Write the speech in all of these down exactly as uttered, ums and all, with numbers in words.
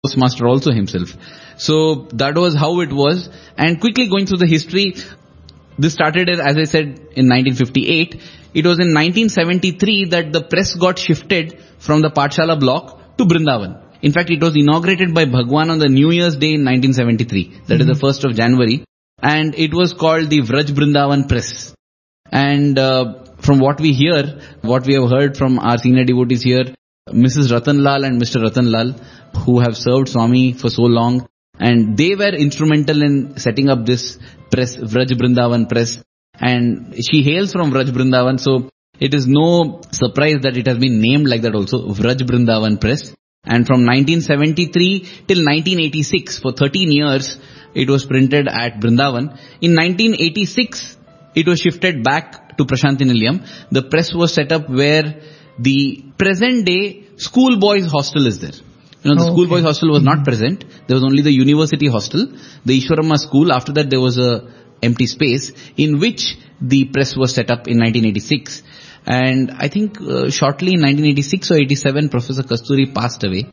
postmaster also himself. So that was how it was. And quickly going through the history, this started, as I said, in nineteen fifty-eight. It was in nineteen seventy-three that the press got shifted from the Pathshala block to Brindavan. In fact, it was inaugurated by Bhagwan on the New Year's Day in nineteen seventy-three. That mm-hmm. is the first of January. And it was called the Vraj Brindavan Press. And uh, from what we hear, what we have heard from our senior devotees here, Missus Ratan Lal and Mister Ratan Lal, who have served Swami for so long, and they were instrumental in setting up this press, Vraj Brindavan Press. And she hails from Vraj Brindavan, so it is no surprise that it has been named like that also, Vraj Brindavan Press. And from nineteen seventy-three till nineteen eighty-six, for thirteen years, it was printed at Brindavan. In nineteen eighty-six, it was shifted back to Prashanti Nilayam. The press was set up where the present day schoolboys hostel is there. You know, the oh, schoolboys okay. hostel was not present. There was only the university hostel, the Ishwaramma school. After that, there was a empty space in which the press was set up in nineteen eighty-six. And I think uh, shortly in nineteen eighty-six or eighty-seven, Professor Kasturi passed away.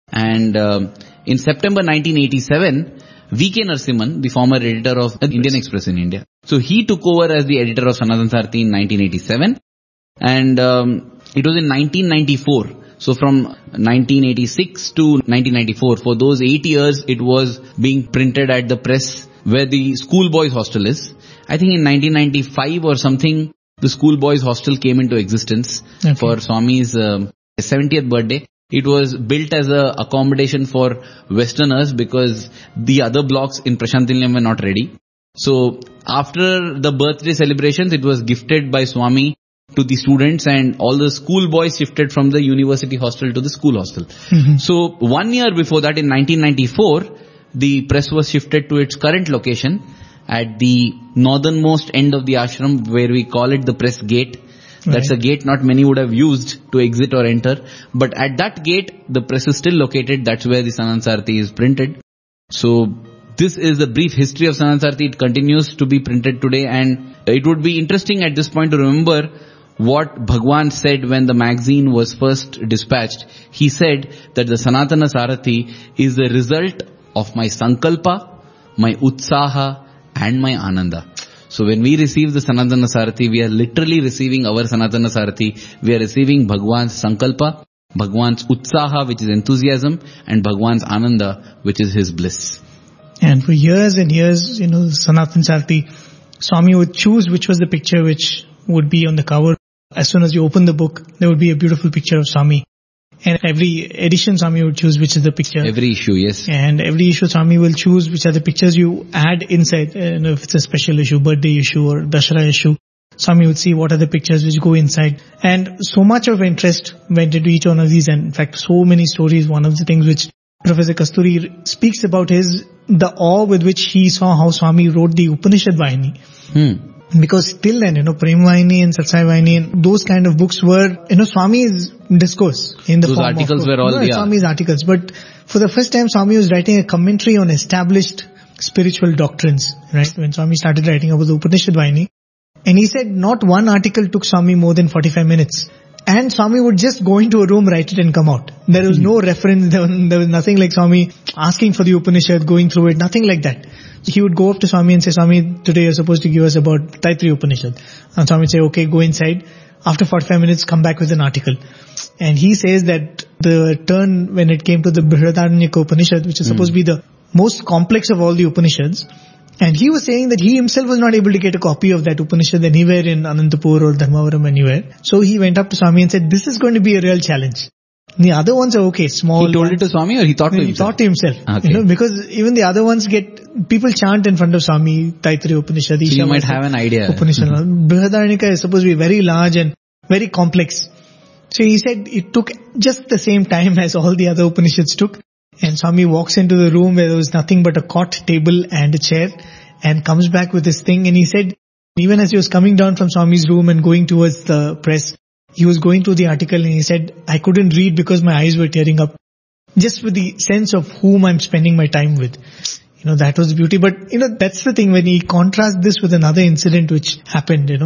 And um, in September nineteen eighty-seven, V K Narasimhan, the former editor of Indian Express in India, so he took over as the editor of Sanatana Sarthi in nineteen eighty-seven. And um, it was in nineteen ninety-four. So from nineteen eighty-six to nineteen ninety-four, for those eight years, it was being printed at the press where the schoolboys hostel is. I think in nineteen ninety-five or something, the schoolboys hostel came into existence okay. for Swami's uh, seventieth birthday. It was built as a accommodation for Westerners because the other blocks in Prashanti Nilayam were not ready. So after the birthday celebrations, it was gifted by Swami to the students, and all the school boys shifted from the university hostel to the school hostel. Mm-hmm. So one year before that, in nineteen ninety-four, the press was shifted to its current location at the northernmost end of the ashram, where we call it the press gate. That's right. A gate not many would have used to exit or enter. But at that gate, the press is still located. That's where the Sanatana Sarthi is printed. So this is the brief history of Sanatana Sarthi. It continues to be printed today, and it would be interesting at this point to remember what Bhagwan said when the magazine was first dispatched. He said that the Sanatana Sarthi is the result of my sankalpa, my utsaha, and my ananda. So when we receive the Sanatana Sarthi, we are literally receiving our Sanatana Sarthi. We are receiving Bhagwan's sankalpa, Bhagwan's utsaha, which is enthusiasm, and Bhagwan's ananda, which is his bliss. And for years and years, you know, Sanatana Sarthi, Swami would choose which was the picture which would be on the cover. As soon as you open the book, there would be a beautiful picture of Swami. And every edition Swami would choose which is the picture. Every issue, yes. And every issue Swami will choose which are the pictures you add inside. You know, if it's a special issue, birthday issue or Dashara issue, Swami would see what are the pictures which go inside. And so much of interest went into each one of these. And in fact, so many stories. One of the things which Professor Kasturi speaks about is the awe with which he saw how Swami wrote the Upanishad Vahini. Hmm. Because till then, you know, Prem Vahini and Satsai Vahini and those kind of books were, you know, Swami's discourse in the those form articles of... were all no, the... Swami's articles. But for the first time, Swami was writing a commentary on established spiritual doctrines, right? When Swami started writing about the Upanishad Vahini. And he said not one article took Swami more than forty-five minutes. And Swami would just go into a room, write it and come out. There was no reference, there was, there was nothing like Swami asking for the Upanishad, going through it, nothing like that. He would go up to Swami and say, Swami, today you're supposed to give us about Taittiriya Upanishad. And Swami would say, okay, go inside. After forty-five minutes, come back with an article. And he says that the turn when it came to the Brihadaranyaka Upanishad, which is mm. supposed to be the most complex of all the Upanishads, and he was saying that he himself was not able to get a copy of that Upanishad anywhere in Anantapur or Dharmavaram anywhere. So he went up to Swami and said, this is going to be a real challenge. The other ones are okay, small. He told ones. it to Swami or he thought to he himself? He thought to himself. Okay. You know, because even the other ones get, people chant in front of Swami, Taittiriya Upanishad. So you might have an idea. Upanishad. Brihadaranyaka is supposed to be very large and very complex. So he said it took just the same time as all the other Upanishads took. And Swami walks into the room where there was nothing but a cot, table and a chair, and comes back with this thing. And he said, even as he was coming down from Swami's room and going towards the press, he was going through the article and he said, I couldn't read because my eyes were tearing up. Just with the sense of whom I'm spending my time with. You know, that was the beauty. But, you know, that's the thing when he contrasts this with another incident which happened, you know.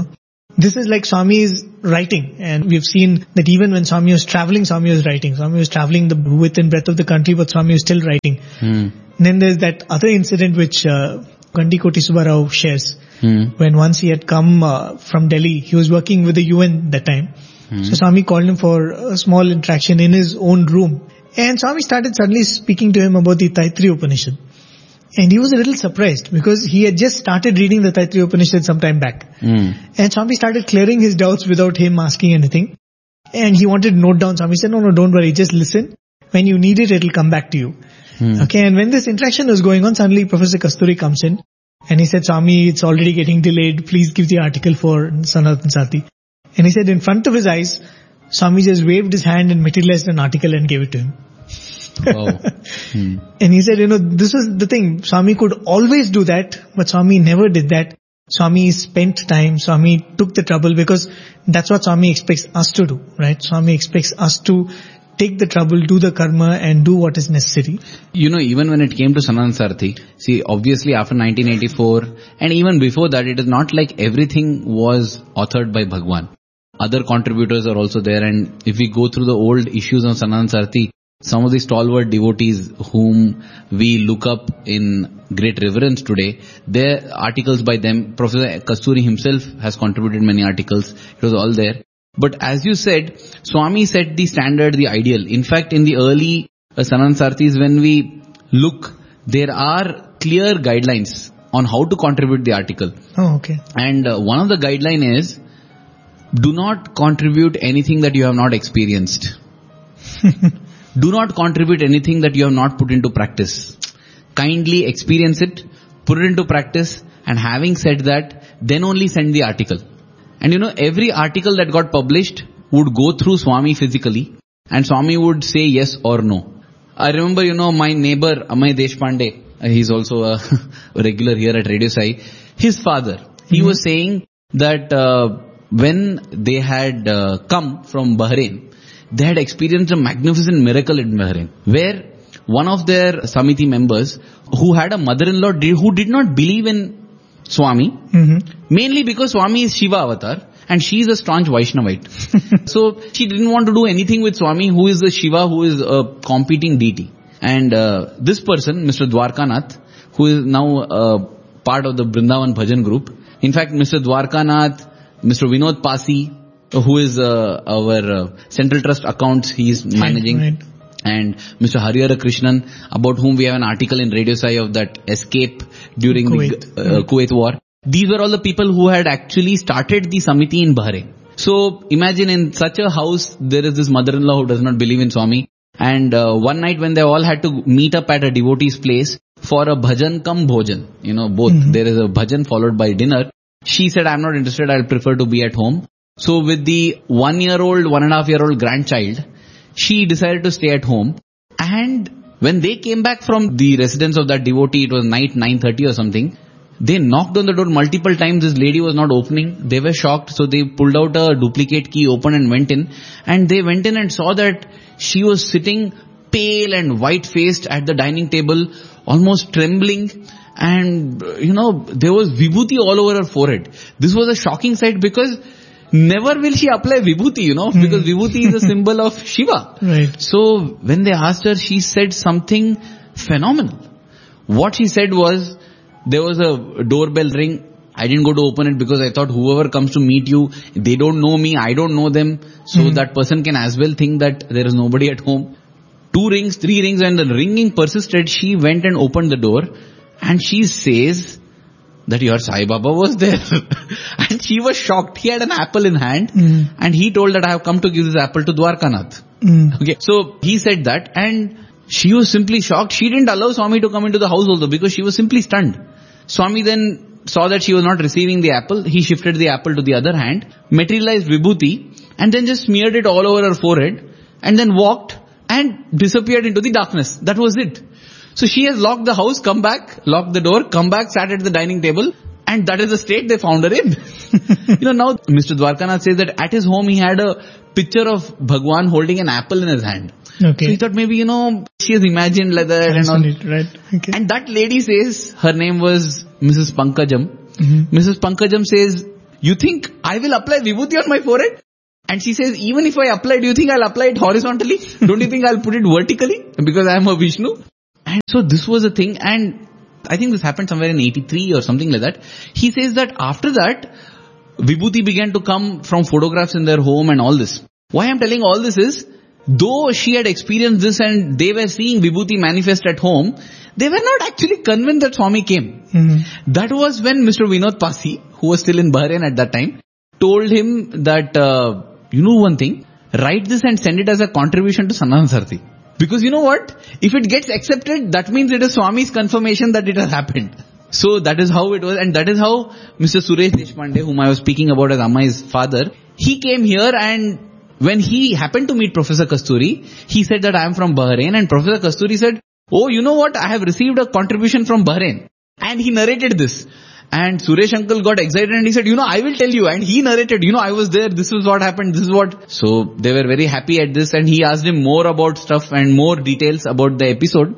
This is like Swami's writing, and we've seen that even when Swami was traveling, Swami was writing. Swami was traveling the width and breadth of the country, but Swami was still writing. Hmm. Then there's that other incident which uh, Gandikoti Subbarao shares. Hmm. When once he had come uh, from Delhi, he was working with the U N that time. Hmm. So Swami called him for a small interaction in his own room. And Swami started suddenly speaking to him about the Taittiriya Upanishad. And he was a little surprised because he had just started reading the Taittiriya Upanishad some time back. Hmm. And Swami started clearing his doubts without him asking anything. And he wanted to note down. Swami said, no, no, don't worry, just listen. When you need it, it'll come back to you. Hmm. Okay, and when this interaction was going on, suddenly Professor Kasturi comes in. And he said, Swami, it's already getting delayed. Please give the article for Sanatan Sarthi. And he said, in front of his eyes, Swami just waved his hand and materialized an article and gave it to him. Wow. Hmm. And he said, you know, this was the thing. Swami could always do that, but Swami never did that. Swami spent time. Swami took the trouble because that's what Swami expects us to do, right? Swami expects us to take the trouble, do the karma and do what is necessary. You know, even when it came to Sanatan Sarthi, see, obviously after nineteen eighty-four and even before that, it is not like everything was authored by Bhagwan. Other contributors are also there, and if we go through the old issues of Sanatan Sarthi, some of the stalwart devotees whom we look up in great reverence today, their articles by them, Professor Kasturi himself has contributed many articles. It was all there. But as you said, Swami set the standard, the ideal. In fact, in the early uh, Sanatan Sarthis, when we look, there are clear guidelines on how to contribute the article. Oh, okay. And uh, one of the guidelines is, do not contribute anything that you have not experienced. Do not contribute anything that you have not put into practice. Kindly experience it, put it into practice, and having said that, then only send the article. And you know, every article that got published would go through Swami physically, and Swami would say yes or no. I remember, you know, my neighbor, Amay Deshpande, he's also a regular here at Radio Sai, his father, he mm-hmm. was saying that uh, when they had uh, come from Bahrain, they had experienced a magnificent miracle in Bahrain, where one of their Samiti members, who had a mother-in-law who did not believe in Swami, mm-hmm. mainly because Swami is Shiva avatar and she is a staunch Vaishnavite. So she didn't want to do anything with Swami, who is the Shiva, who is a competing deity. And uh, this person, Mister Dwarkanath, who is now uh, part of the Vrindavan Bhajan group. In fact, Mister Dwarkanath, Mister Vinod Pasi, who is uh, our uh, Central Trust accounts, he is managing. Right, right. And Mister Harihara Krishnan, about whom we have an article in Radio Sai of that escape during Kuwait. the uh, mm. Kuwait war. These were all the people who had actually started the Samiti in Bahrain. So imagine in such a house, there is this mother-in-law who does not believe in Swami. And uh, one night when they all had to meet up at a devotee's place for a bhajan cum bhojan, you know, both. Mm-hmm. There is a bhajan followed by dinner. She said, I'm not interested, I'll prefer to be at home. So with the one-year-old, one-and-a-half-year-old grandchild, she decided to stay at home. And when they came back from the residence of that devotee, it was night nine thirty or something, they knocked on the door multiple times. This lady was not opening. They were shocked. So they pulled out a duplicate key, opened and went in. And they went in and saw that she was sitting pale and white-faced at the dining table, almost trembling. And, you know, there was vibhuti all over her forehead. This was a shocking sight because never will she apply vibhuti, you know, mm. because vibhuti is a symbol of Shiva. Right. So when they asked her, she said something phenomenal. What she said was, there was a doorbell ring. I didn't go to open it because I thought whoever comes to meet you, they don't know me, I don't know them. So mm. that person can as well think that there is nobody at home. Two rings, three rings, and the ringing persisted. She went and opened the door and she says that your Sai Baba was there. And she was shocked. He had an apple in hand mm. and he told that I have come to give this apple to Dwarkanath. Mm. Okay, so he said that and she was simply shocked. She didn't allow Swami to come into the house also because she was simply stunned. Swami then saw that she was not receiving the apple. He shifted the apple to the other hand, materialized vibhuti and then just smeared it all over her forehead and then walked and disappeared into the darkness. That was it. So she has locked the house, come back, locked the door, come back, sat at the dining table, and that is the state they found her in. You know, now Mister Dwarkanath says that at his home he had a picture of Bhagwan holding an apple in his hand. Okay. So he thought maybe, you know, she has imagined like that and all. It, right. Okay. And that lady says, her name was Missus Pankajam. Mm-hmm. Missus Pankajam says, you think I will apply Vibhuti on my forehead? And she says, even if I apply, do you think I'll apply it horizontally? Don't you think I'll put it vertically? Because I am a Vishnu. And so this was a thing, and I think this happened somewhere in eighty-three or something like that. He says that after that, Vibhuti began to come from photographs in their home and all this. Why I'm telling all this is, though she had experienced this and they were seeing Vibhuti manifest at home, they were not actually convinced that Swami came. Mm-hmm. That was when Mister Vinod Pasi, who was still in Bahrain at that time, told him that, uh, you know one thing, write this and send it as a contribution to Sanatana Sarthi. Because you know what? If it gets accepted, that means it is Swami's confirmation that it has happened. So that is how it was, and that is how Mister Suresh Deshpande, whom I was speaking about as Ammai's father, he came here, and when he happened to meet Professor Kasturi, he said that I am from Bahrain, and Professor Kasturi said, oh, you know what? I have received a contribution from Bahrain. And he narrated this. And Suresh uncle got excited and he said, you know, I will tell you. And he narrated, you know, I was there, this is what happened, this is what. So they were very happy at this, and he asked him more about stuff and more details about the episode.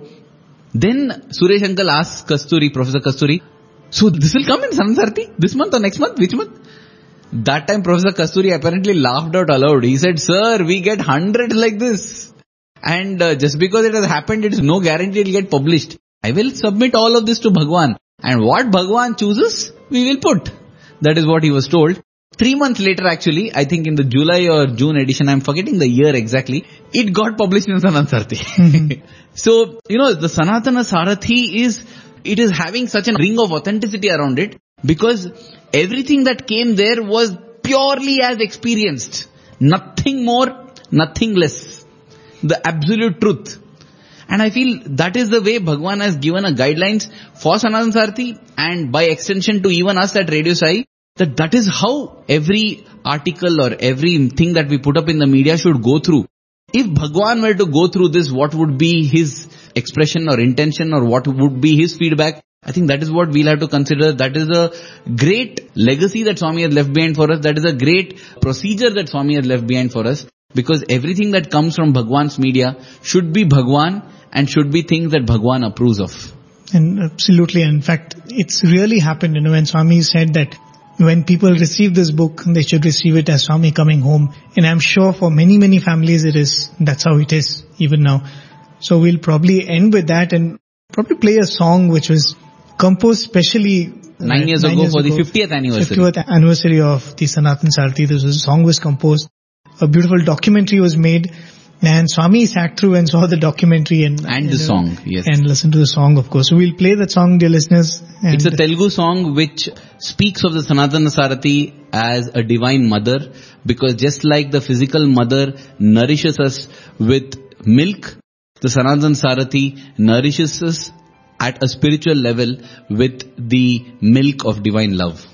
Then Suresh uncle asked Kasturi, Professor Kasturi, so this will come in Sanatana Sarthi this month or next month? Which month? That time Professor Kasturi apparently laughed out aloud. He said, sir, we get hundreds like this. And uh, just because it has happened, it is no guarantee it will get published. I will submit all of this to Bhagwan. And what Bhagwan chooses, we will put. That is what he was told. Three months later actually, I think in the July or June edition, I'm forgetting the year exactly, it got published in Sanatana Sarthi. Mm-hmm. So, you know, the Sanatana Sarathi is, it is having such a ring of authenticity around it, because everything that came there was purely as experienced. Nothing more, nothing less. The absolute truth. And I feel that is the way Bhagwan has given a guidelines for Sanatana Sarthi, and by extension to even us at Radio Sai, that that is how every article or everything that we put up in the media should go through. If Bhagwan were to go through this, what would be his expression or intention, or what would be his feedback? I think that is what we'll have to consider. That is a great legacy that Swami has left behind for us. That is a great procedure that Swami has left behind for us. Because everything that comes from Bhagwan's media should be Bhagwan and should be things that Bhagwan approves of. And absolutely. In fact, it's really happened, you know, when Swami said that when people receive this book, they should receive it as Swami coming home. And I'm sure for many, many families it is. That's how it is even now. So we'll probably end with that and probably play a song which was composed specially nine years nine ago years for ago, the fiftieth anniversary. fiftieth anniversary of the Sanatana Sarthi. This was, a song was composed. A beautiful documentary was made, and Swami sat through and saw the documentary and and the know, song, yes, and listened to the song, of course. So we'll play that song, dear listeners. And it's a Telugu song which speaks of the Sanatana Sarathi as a divine mother, because just like the physical mother nourishes us with milk, the Sanatana Sarathi nourishes us at a spiritual level with the milk of divine love.